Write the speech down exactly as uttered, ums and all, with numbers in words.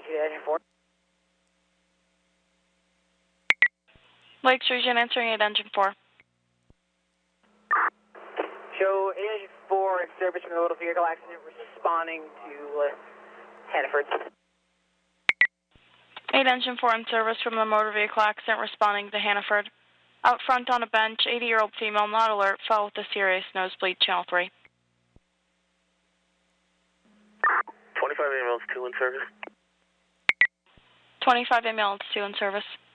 two engine four. Lakes Region answering eight engine four. Show eight engine four in service from the motor vehicle accident, responding to uh, Hannaford. eight engine four in service from the motor vehicle accident, responding to Hannaford. Out front on a bench, eighty-year-old female not alert, fell with a serious nosebleed, channel three. twenty-five ambulance two in service. twenty-five ambulance two in service.